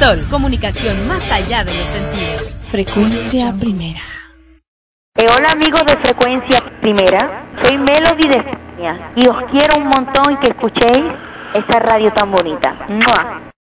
Sol, comunicación más allá de los sentidos. Frecuencia Primera. Hola amigos de Frecuencia Primera, soy Melody de España y os quiero un montón que escuchéis esa radio tan bonita. ¡Mua!